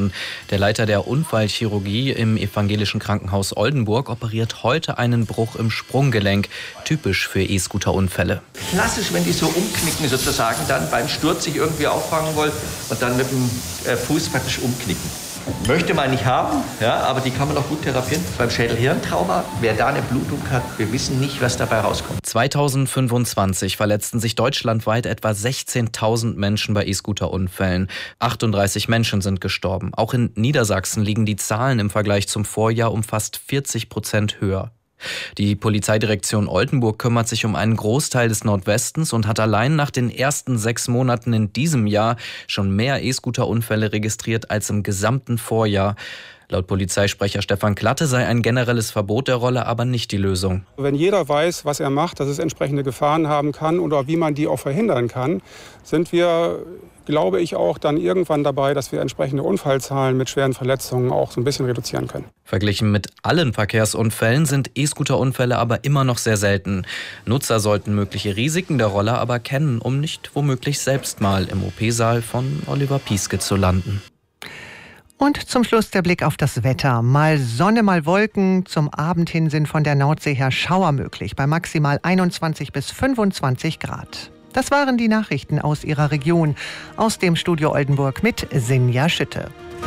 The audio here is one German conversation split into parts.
gefunden. Der Leiter der Unfallchirurgie im evangelischen Krankenhaus Oldenburg operiert heute einen Bruch im Sprunggelenk, typisch für E-Scooter-Unfälle. Klassisch, wenn die so umknicken sozusagen, dann beim Sturz sich irgendwie auffangen wollen und dann mit dem Fuß praktisch umknicken. Möchte man nicht haben, ja, aber die kann man auch gut therapieren. Beim Schädel-Hirn-Trauma, wer da eine Blutung hat, wir wissen nicht, was dabei rauskommt. 2025 verletzten sich deutschlandweit etwa 16.000 Menschen bei E-Scooter-Unfällen. 38 Menschen sind gestorben. Auch in Niedersachsen liegen die Zahlen im Vergleich zum Vorjahr um fast 40% höher. Die Polizeidirektion Oldenburg kümmert sich um einen Großteil des Nordwestens und hat allein nach den ersten 6 Monaten in diesem Jahr schon mehr E-Scooter-Unfälle registriert als im gesamten Vorjahr. Laut Polizeisprecher Stefan Klatte sei ein generelles Verbot der Rolle aber nicht die Lösung. Wenn jeder weiß, was er macht, dass es entsprechende Gefahren haben kann oder wie man die auch verhindern kann, sind wir, glaube ich, auch dann irgendwann dabei, dass wir entsprechende Unfallzahlen mit schweren Verletzungen auch so ein bisschen reduzieren können. Verglichen mit allen Verkehrsunfällen sind E-Scooter-Unfälle aber immer noch sehr selten. Nutzer sollten mögliche Risiken der Roller aber kennen, um nicht womöglich selbst mal im OP-Saal von Oliver Pieske zu landen. Und zum Schluss der Blick auf das Wetter. Mal Sonne, mal Wolken. Zum Abend hin sind von der Nordsee her Schauer möglich, bei maximal 21 bis 25 Grad. Das waren die Nachrichten aus Ihrer Region. Aus dem Studio Oldenburg mit Sinja Schütte.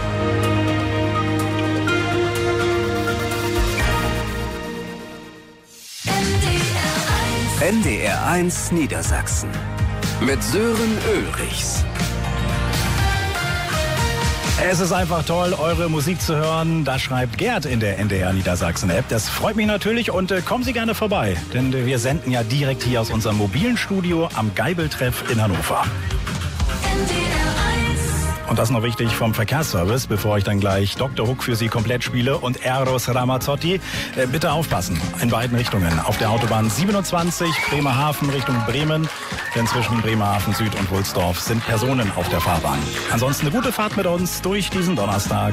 NDR 1 Niedersachsen mit Sören Ulrichs. Es ist einfach toll, eure Musik zu hören. Das schreibt Gerd in der NDR Niedersachsen-App. Das freut mich natürlich und kommen Sie gerne vorbei. Denn wir senden ja direkt hier aus unserem mobilen Studio am Geibeltreff in Hannover. Und das noch wichtig vom Verkehrsservice, bevor ich dann gleich Dr. Hook für Sie komplett spiele und Eros Ramazzotti. Bitte aufpassen, in beiden Richtungen. Auf der Autobahn 27 Bremerhaven Richtung Bremen, denn zwischen Bremerhaven Süd und Wulsdorf sind Personen auf der Fahrbahn. Ansonsten eine gute Fahrt mit uns durch diesen Donnerstag.